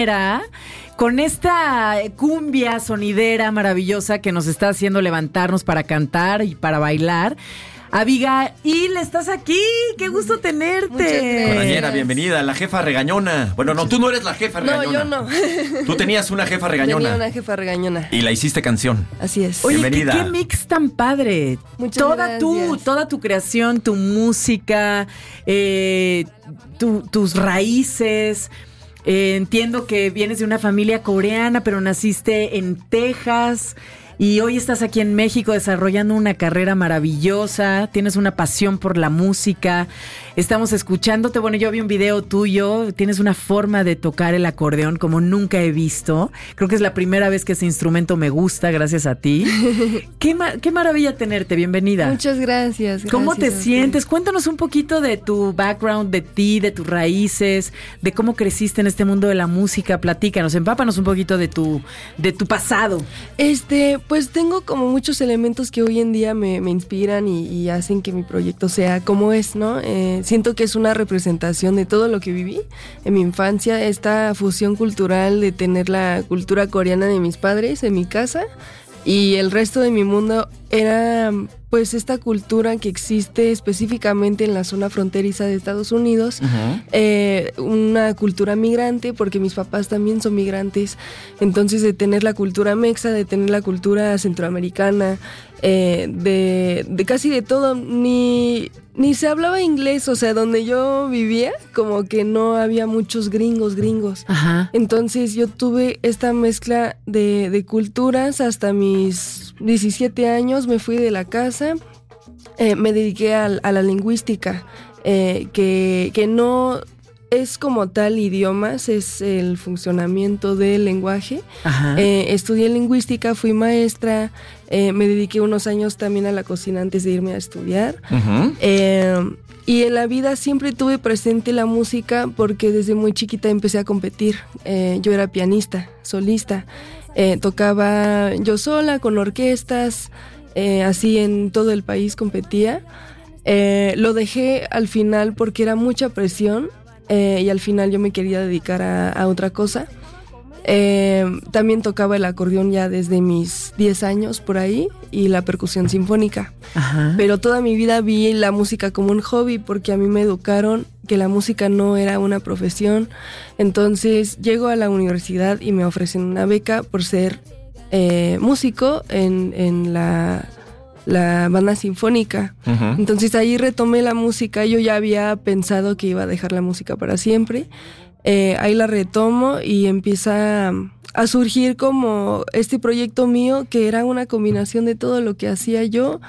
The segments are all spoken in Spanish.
con esta cumbia sonidera maravillosa que nos está haciendo levantarnos para cantar y para bailar. Abigail, ¿estás aquí? ¡Qué gusto tenerte! Compañera, bienvenida, la jefa regañona. Bueno, no, tú no eres la jefa regañona. No, yo no. Tú tenías una jefa regañona. Tenía una jefa regañona. Y la hiciste canción. Así es. Oye, bienvenida. ¿qué mix tan padre? Muchas gracias. Toda tu creación, tu música, tus raíces. Entiendo que vienes de una familia coreana, pero naciste en Texas. Y hoy estás aquí en México desarrollando una carrera maravillosa, tienes una pasión por la música, estamos escuchándote. Bueno, yo vi un video tuyo, tienes una forma de tocar el acordeón como nunca he visto. Creo que es la primera vez que ese instrumento me gusta, gracias a ti. Qué maravilla tenerte, bienvenida. Muchas gracias. ¿Cómo te sientes? Cuéntanos un poquito de tu background, de ti, de tus raíces, de cómo creciste en este mundo de la música. Platícanos, empápanos un poquito de tu pasado. Pues tengo como muchos elementos que hoy en día me inspiran y hacen que mi proyecto sea como es, ¿no? Siento que es una representación de todo lo que viví en mi infancia, esta fusión cultural de tener la cultura coreana de mis padres en mi casa y el resto de mi mundo era pues esta cultura que existe específicamente en la zona fronteriza de Estados Unidos, una cultura migrante, porque mis papás también son migrantes, entonces de tener la cultura mexa, de tener la cultura centroamericana, de casi de todo, ni se hablaba inglés, o sea, donde yo vivía, como que no había muchos gringos. Ajá. Entonces yo tuve esta mezcla de culturas hasta mis 17 años, me fui de la casa, me dediqué a la lingüística, que no es como tal idiomas, es el funcionamiento del lenguaje. Estudié lingüística, fui maestra, me dediqué unos años también a la cocina antes de irme a estudiar. Y en la vida siempre tuve presente la música porque desde muy chiquita empecé a competir. Yo era pianista, solista, tocaba yo sola con orquestas, así en todo el país competía. Lo dejé al final porque era mucha presión. Y al final yo me quería dedicar a otra cosa. También tocaba el acordeón ya desde mis 10 años por ahí y la percusión sinfónica. Ajá. Pero toda mi vida vi la música como un hobby porque a mí me educaron que la música no era una profesión. Entonces llego a la universidad y me ofrecen una beca por ser músico en la banda sinfónica. Entonces ahí retomé la música. Yo ya había pensado que iba a dejar la música para siempre. Ahí la retomo y empieza a surgir como proyecto mío que era una combinación de todo lo que hacía yo.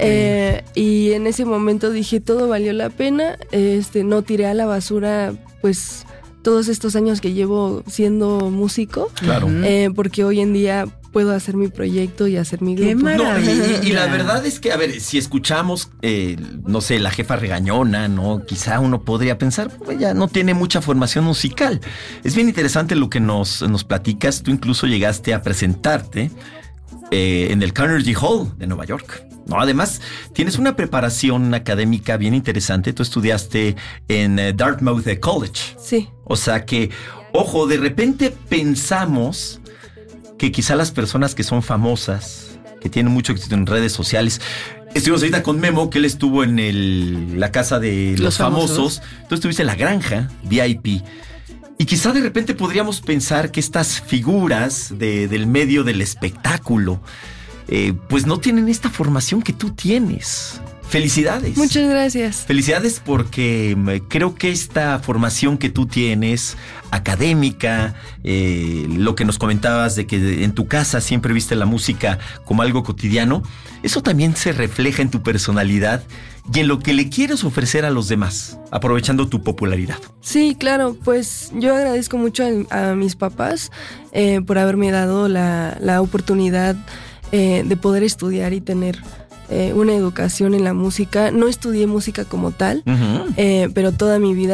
Y en ese momento dije, todo valió la pena. No tiré a la basura pues todos estos años que llevo siendo músico. Claro. Porque hoy en día puedo hacer mi proyecto y hacer mi grupo. ¡Qué maravilla! Y la verdad es que, a ver, si escuchamos, no sé, la jefa regañona, ¿no? Quizá uno podría pensar, pues ella no tiene mucha formación musical. Es bien interesante lo que nos platicas. Tú incluso llegaste a presentarte en el Carnegie Hall de Nueva York, ¿no? Además, tienes una preparación académica bien interesante. Tú estudiaste en Dartmouth College. Sí. O sea que, ojo, de repente pensamos que quizá las personas que son famosas, que tienen mucho éxito en redes sociales. Estuvimos ahorita con Memo, que él estuvo en la casa de los famosos. Tú estuviste en la granja VIP. Y quizá de repente podríamos pensar que estas figuras del medio del espectáculo, pues no tienen esta formación que tú tienes. Felicidades. Muchas gracias. Felicidades porque creo que esta formación que tú tienes, académica, lo que nos comentabas de que en tu casa siempre viste la música como algo cotidiano, eso también se refleja en tu personalidad y en lo que le quieres ofrecer a los demás, aprovechando tu popularidad. Sí, claro, pues yo agradezco mucho a mis papás por haberme dado la oportunidad de poder estudiar y tener una educación en la música. No estudié música como tal, pero toda mi vida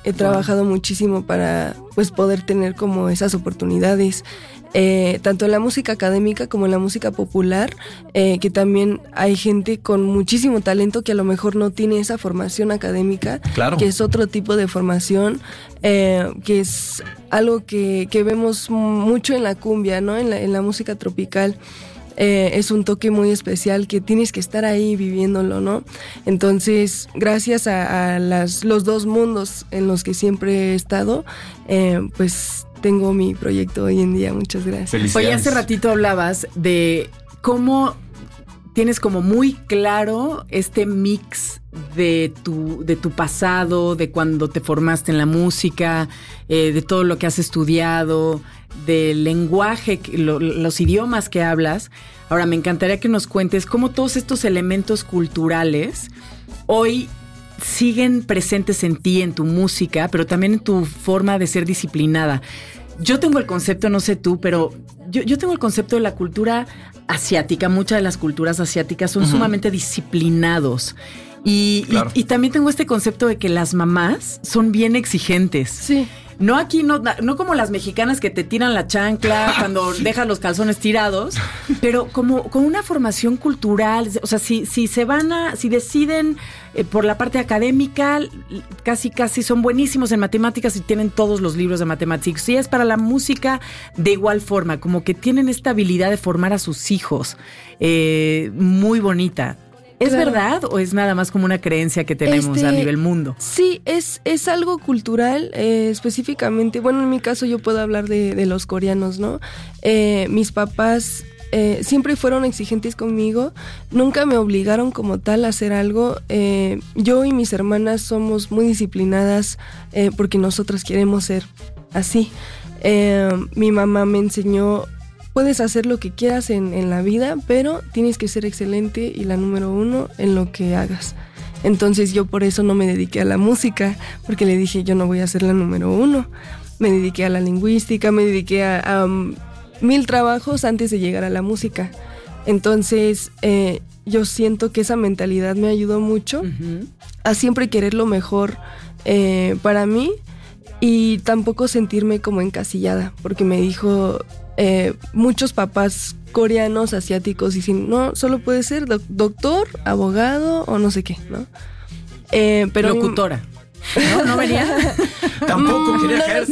he trabajado muchísimo para pues poder tener como esas oportunidades. Tanto en la música académica como en la música popular, que también hay gente con muchísimo talento que a lo mejor no tiene esa formación académica, claro, que es otro tipo de formación, que es algo que vemos mucho en la cumbia, ¿no? En la música tropical. Es un toque muy especial que tienes que estar ahí viviéndolo, ¿no? Entonces, gracias a los dos mundos en los que siempre he estado, pues tengo mi proyecto hoy en día. Muchas gracias. Oye, hace ratito hablabas de cómo tienes como muy claro este mix de tu pasado, de cuando te formaste en la música, de todo lo que has estudiado, del lenguaje, los idiomas que hablas. Ahora, me encantaría que nos cuentes cómo todos estos elementos culturales hoy siguen presentes en ti, en tu música, pero también en tu forma de ser disciplinada. Yo tengo el concepto, no sé tú, pero yo tengo el concepto de la cultura asiática. Muchas de las culturas asiáticas son sumamente disciplinados. Claro. Y también tengo este concepto de que las mamás son bien exigentes. Sí. No aquí, no como las mexicanas que te tiran la chancla cuando dejas los calzones tirados, pero como con una formación cultural. O sea, si deciden por la parte académica, casi son buenísimos en matemáticas y tienen todos los libros de matemáticas. Si es para la música, de igual forma, como que tienen esta habilidad de formar a sus hijos muy bonita. ¿Es verdad o es nada más como una creencia que tenemos a nivel mundo? Sí, es algo cultural, específicamente. Bueno, en mi caso yo puedo hablar de los coreanos, ¿no? Mis papás siempre fueron exigentes conmigo, nunca me obligaron como tal a hacer algo. Yo y mis hermanas somos muy disciplinadas porque nosotras queremos ser así. Mi mamá me enseñó: puedes hacer lo que quieras en la vida, pero tienes que ser excelente y la número 1 en lo que hagas. Entonces yo por eso no me dediqué a la música, porque le dije, yo no voy a ser la número 1. Me dediqué a la lingüística, me dediqué a 1000 trabajos antes de llegar a la música. Entonces yo siento que esa mentalidad me ayudó mucho a siempre querer lo mejor para mí y tampoco sentirme como encasillada, porque me dijo... muchos papás coreanos, asiáticos dicen, no, solo puede ser doctor, abogado o no sé qué, ¿no? Pero locutora. ¿No venía? Tampoco quería caer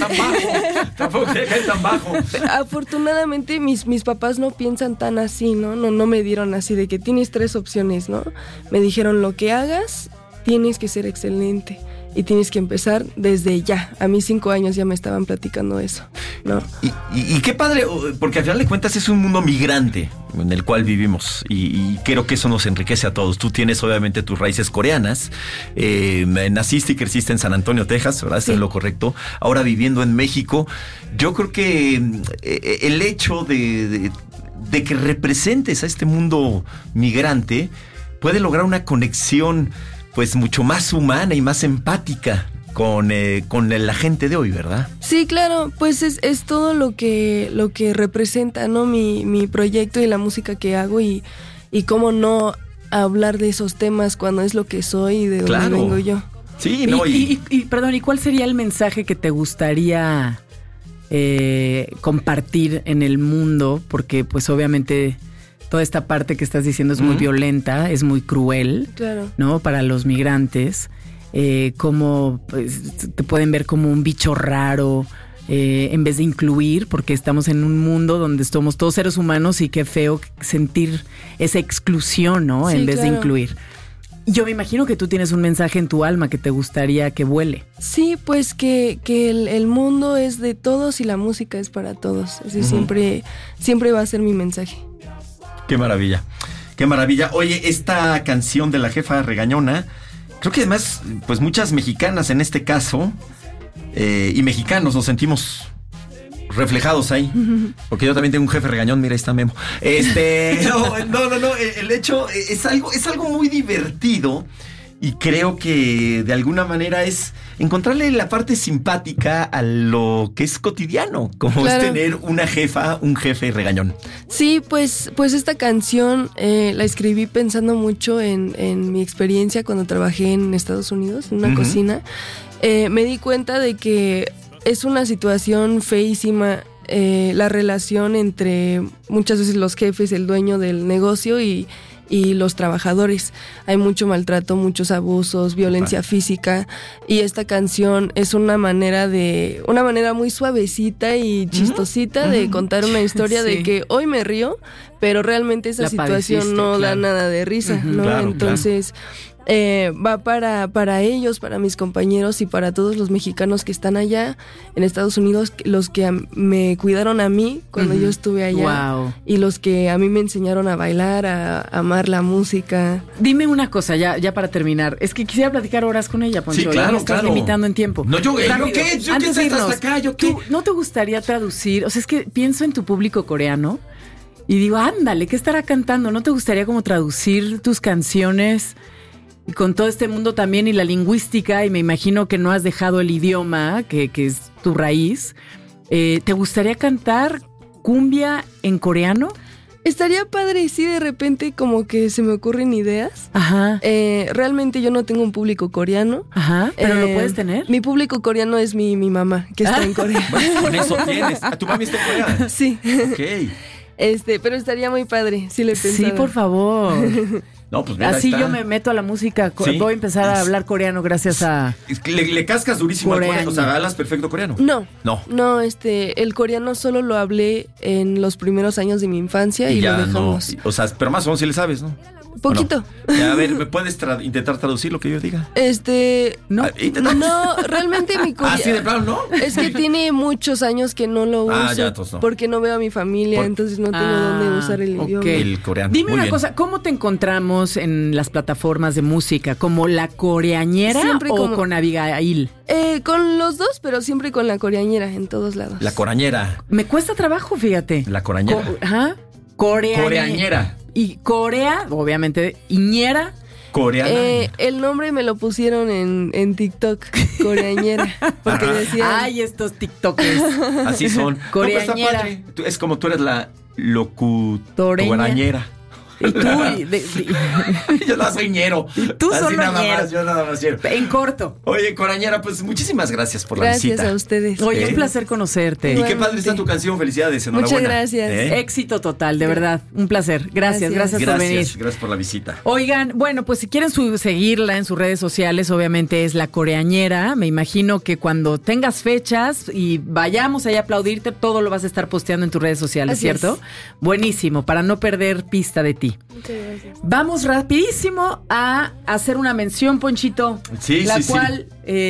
tan bajo. Afortunadamente mis papás no piensan tan así, ¿no? No me dieron así de que tienes 3 opciones, ¿no? Me dijeron, lo que hagas, tienes que ser excelente. Y tienes que empezar desde ya. A mis 5 años ya me estaban platicando eso, ¿no? Y qué padre, porque al final de cuentas es un mundo migrante en el cual vivimos y creo que eso nos enriquece a todos. Tú tienes obviamente tus raíces coreanas, naciste y creciste en San Antonio, Texas, ¿verdad? Sí. Es lo correcto. Ahora viviendo en México, yo creo que el hecho de que representes a este mundo migrante puede lograr una conexión pues mucho más humana y más empática con la gente de hoy, ¿verdad? Sí, claro, pues es todo lo que representa, ¿no? Mi proyecto y la música que hago y cómo no hablar de esos temas cuando es lo que soy y de dónde vengo yo. Sí, no. Perdón, ¿y cuál sería el mensaje que te gustaría compartir en el mundo? Porque pues obviamente... toda esta parte que estás diciendo es muy violenta, es muy cruel, claro, ¿no? Para los migrantes, cómo pues, te pueden ver como un bicho raro, en vez de incluir, porque estamos en un mundo donde somos todos seres humanos y qué feo sentir esa exclusión, ¿no? Sí, en vez de incluir. Yo me imagino que tú tienes un mensaje en tu alma que te gustaría que vuele. Sí, pues que el mundo es de todos y la música es para todos. Ese siempre va a ser mi mensaje. Qué maravilla, qué maravilla. Oye, esta canción de La Jefa Regañona, creo que además, pues muchas mexicanas en este caso, y mexicanos nos sentimos reflejados ahí, porque yo también tengo un jefe regañón, mira, ahí está Memo. No, el hecho es algo muy divertido Y creo que de alguna manera es encontrarle la parte simpática a lo que es cotidiano, como es tener una jefa, un jefe regañón. Sí, pues esta canción la escribí pensando mucho en mi experiencia cuando trabajé en Estados Unidos, en una cocina. Me di cuenta de que es una situación feísima, la relación entre muchas veces los jefes, el dueño del negocio y los trabajadores. Hay mucho maltrato, muchos abusos, violencia física, y esta canción es una manera muy suavecita y chistosita de contar una historia de que hoy me río, pero realmente esa situación no da nada de risa, ¿no? Claro, entonces va para ellos, para mis compañeros y para todos los mexicanos que están allá en Estados Unidos, los que me cuidaron a mí cuando yo estuve allá, y los que a mí me enseñaron a bailar, a amar la música. Dime una cosa, ya para terminar. Es que quisiera platicar horas con ella, Poncho. Sí, claro, me estás limitando en tiempo. No, ¿yo qué? Antes de irnos, hasta acá, ¿yo qué? ¿No te gustaría traducir? O sea, es que pienso en tu público coreano y digo, ándale, ¿qué estará cantando? ¿No te gustaría como traducir tus canciones? Y con todo este mundo también y la lingüística, y me imagino que no has dejado el idioma, que es tu raíz. ¿Te gustaría cantar cumbia en coreano? Estaría padre, sí, de repente como que se me ocurren ideas. Ajá. Realmente yo no tengo un público coreano. Ajá, pero ¿lo puedes tener? Mi público coreano es mi mamá, que está en Corea. Bueno, con eso tienes. ¿Tu mami está en Corea? Sí. Ok. Pero estaría muy padre, si le pensaba. Sí, por favor. No, pues mira, así yo me meto a la música. ¿Sí? Voy a empezar a hablar coreano gracias a... Le cascas durísimo al coreano. O sea, hablas perfecto coreano. No, el coreano solo lo hablé en los primeros años de mi infancia y lo dejamos. No. O sea, pero más o menos sí le sabes, ¿no? Poquito. A ver, ¿me puedes intentar traducir lo que yo diga? No, realmente mi coreano... ¿Ah, sí, de plano, no? Es que tiene muchos años que no lo uso. Ya, entonces no. Porque no veo a mi familia, entonces no tengo dónde usar el idioma. El coreano. Dime una cosa, ¿cómo te encontramos en las plataformas de música? ¿Como la coreañera o con Abigail? Con los dos, pero siempre con la coreañera, en todos lados. La coreañera. Me cuesta trabajo, fíjate. La coreañera. Coreañera. Y Corea, obviamente, Iñera. Coreana. El nombre me lo pusieron en TikTok, coreañera. Porque decían... Ay, estos TikTokers. Así son. Coreañera. No, es como tú eres la locutorañera. Y tú, yo no soy ñero. Y tú solo ñero. Yo nada más ñero. En corto. Oye, coreañera, pues muchísimas gracias por la visita. Gracias a ustedes. Oye, un placer conocerte. Y qué padre está tu canción. Felicidades, enhorabuena. Muchas gracias. Éxito total, de verdad. Un placer. Gracias por venir. Gracias por la visita. Oigan, bueno, pues si quieren seguirla en sus redes sociales, obviamente es La Coreañera. Me imagino que cuando tengas fechas y vayamos allá a aplaudirte, todo lo vas a estar posteando en tus redes sociales, así ¿cierto? Buenísimo, para no perder pista de ti. Muchas gracias. Vamos rapidísimo a hacer una mención, Ponchito. La cual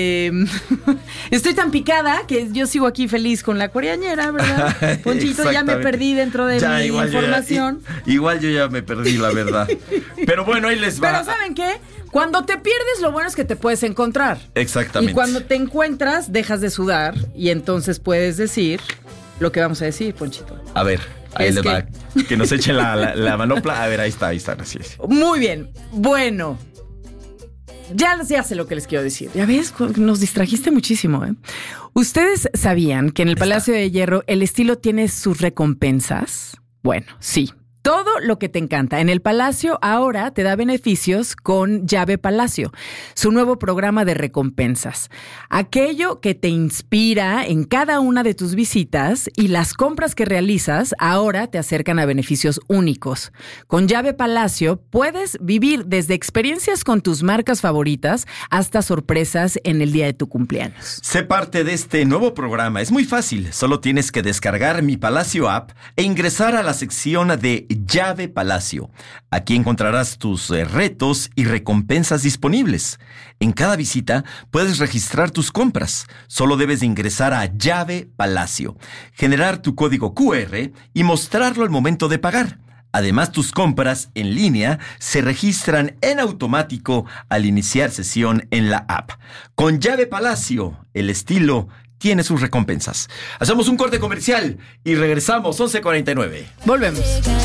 estoy tan picada que yo sigo aquí feliz con La Coreañera, ¿verdad? Ponchito, ya me perdí dentro de mi información. Igual yo ya me perdí, la verdad. Pero bueno, ahí les va. Pero ¿saben qué? Cuando te pierdes, lo bueno es que te puedes encontrar. Exactamente. Y cuando te encuentras, dejas de sudar y entonces puedes decir lo que vamos a decir, Ponchito. A ver. Ahí le va. Que nos eche la manopla. A ver, ahí está, así es. Muy bien. Bueno. Ya sé lo que les quiero decir. Ya ves, nos distrajiste muchísimo, ¿eh? ¿Ustedes sabían que en el Palacio de Hierro el estilo tiene sus recompensas? Bueno, sí. Todo lo que te encanta. En el Palacio ahora te da beneficios con Llave Palacio, su nuevo programa de recompensas. Aquello que te inspira en cada una de tus visitas y las compras que realizas ahora te acercan a beneficios únicos. Con Llave Palacio puedes vivir desde experiencias con tus marcas favoritas hasta sorpresas en el día de tu cumpleaños. Sé parte de este nuevo programa. Es muy fácil. Solo tienes que descargar Mi Palacio app e ingresar a la sección de Llave Palacio. Aquí encontrarás tus retos y recompensas disponibles. En cada visita puedes registrar tus compras. Solo debes de ingresar a Llave Palacio, generar tu código QR y mostrarlo al momento de pagar. Además, tus compras en línea se registran en automático al iniciar sesión en la app. Con Llave Palacio, el estilo tiene sus recompensas. Hacemos un corte comercial y regresamos 11:49. Volvemos.